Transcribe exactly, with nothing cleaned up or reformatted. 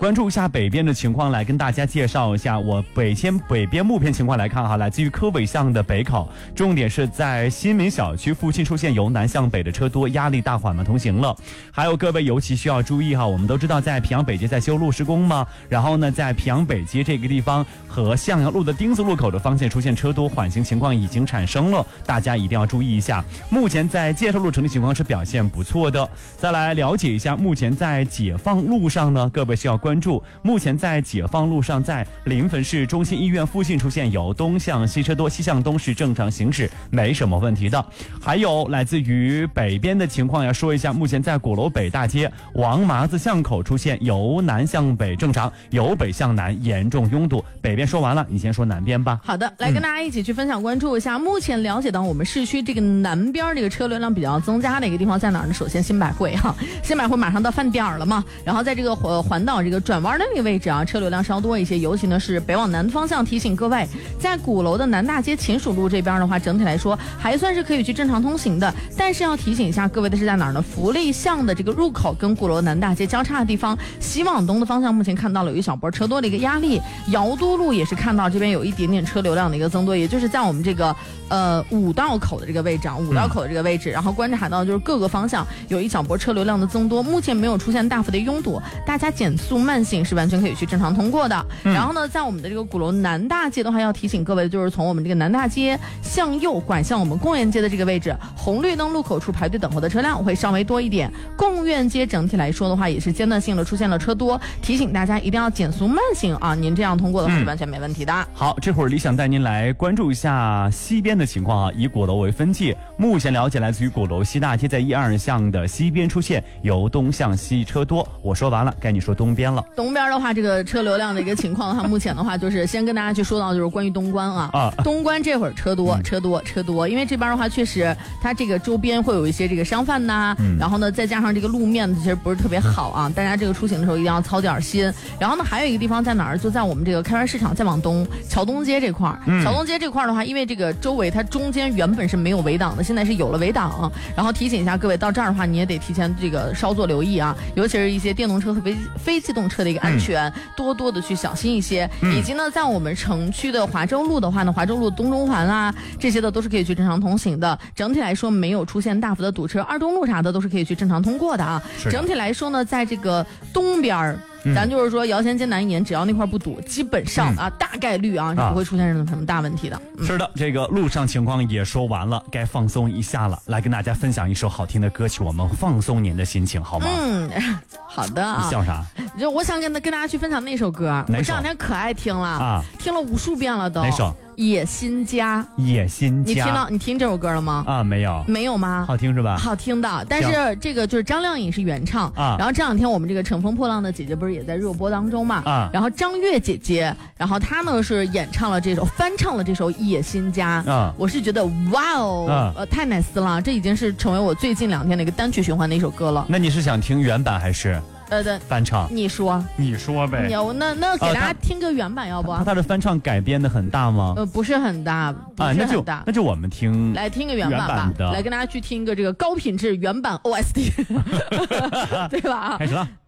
关注一下北边的情况，来跟大家介绍一下我北边北边目前情况来看哈，来自于科委向的北口，重点是在新民小区附近出现由南向北的车多，压力大，缓慢通行了。还有各位尤其需要注意哈，我们都知道在平阳北街在修路施工嘛，然后呢在平阳北街这个地方和向阳路的丁字路口的方向出现车多，缓行情况已经产生了，大家一定要注意一下。目前在建设路城的情况是表现不错的。再来了解一下目前在解放路上呢，各位需要关注，目前在解放路上在临汾市中心医院附近出现由东向西车多，西向东是正常行驶，没什么问题的。还有来自于北边的情况要说一下，目前在鼓楼北大街王麻子巷口出现由南向北正常，由北向南严重拥堵。北边说完了，你先说南边吧。 好的，来跟大家一起去分享关注一下、嗯、目前了解到我们市区这个南边这个车流量比较增加的一个地方在哪儿呢？首先新百汇哈，新百汇马上到饭点了嘛，然后在这个环环岛这个转弯的那个位置啊，车流量稍多一些，尤其呢是北往南方向。提醒各位，在鼓楼的南大街秦蜀路这边的话，整体来说还算是可以去正常通行的，但是要提醒一下各位的是在哪儿呢？福利巷的这个入口跟鼓楼南大街交叉的地方，西往东的方向目前看到了有一小波车多的一个压力。姚都路也是看到这边有一点点车流量的一个增多，也就是在我们这个呃五道口的这个位置啊，五道口的这个位置，然后观察到就是各个方向有一小波车流量的增多，目前没有出现大幅的拥堵，大家减速慢行是完全可以去正常通过的。嗯、然后呢，在我们的这个鼓楼南大街的话，要提醒各位的就是从我们这个南大街向右拐向我们贡院街的这个位置，红绿灯路口处排队等候的车辆会稍微多一点。贡院街整体来说的话，也是阶段性的出现了车多，提醒大家一定要减速慢行啊，您这样通过的话是完全没问题的。嗯、 好，这会儿理想带您来关注一下西边的情况啊，以鼓楼为分界，目前了解来自于鼓楼西大街在一二巷的西边出现由东向西车多。我说完了，该你说东边了。 东边的话，这个车流量的一个情况的话，目前的话就是先跟大家去说到就是关于东关啊，啊东关这会儿车多、嗯、车多车多，因为这边的话确实它这个周边会有一些这个商贩呐、嗯，然后呢再加上这个路面其实不是特别好啊，大家这个出行的时候一定要操点心。然后呢还有一个地方在哪儿？就在我们这个开元市场再往东桥东街这块儿、嗯，桥东街这块儿的话，因为这个周围它中间原本是没有围挡的，现在是有了围挡，然后提醒一下各位到这儿的话，你也得提前这个稍作留意啊，尤其是一些电动车和非非机动车的一个安全，嗯、多多的去小心一些。嗯、以及呢，在我们城区的华州路的话呢，华州路东中环啊这些的都是可以去正常通行的，整体来说没有出现大幅的堵车，二中路啥的都是可以去正常通过的啊。整体来说呢，在这个东边儿。咱就是说姚先街南一年只要那块不堵，基本上啊、嗯、大概率啊是不会出现什么大问题的、嗯、 是的，这个路上情况也说完了，该放松一下了，来跟大家分享一首好听的歌曲，我们放松您的心情好吗？ 嗯，好的啊。 你笑啥？ 就我想跟跟大家去分享那首歌，我这两天可爱听了啊，听了无数遍了都。 哪首？ 野心家。 野心家， 你听到你听这首歌了吗？ 啊，没有。 没有吗？ 好听是吧？ 好听的，但是这个就是张靓颖是原唱啊。然后这两天我们这个乘风破浪的姐姐不是也在热播当中嘛？啊。然后张悦姐姐，然后她呢是演唱了这首翻唱了这首野心家啊。我是觉得哇哦，啊、呃太 nice 了，这已经是成为我最近两天的一个单曲循环的一首歌了。 那你是想听原版还是？ 呃的翻唱， 你说， 你说呗。 有那那给大家听个原版，要不？ 他他的翻唱改编的很大吗？ 呃，不是很大，不是很大。啊， 那就那就我们听， 来听个原版吧， 版的来跟大家去听一个这个高品质原版 O S T， 对吧？ 开始了。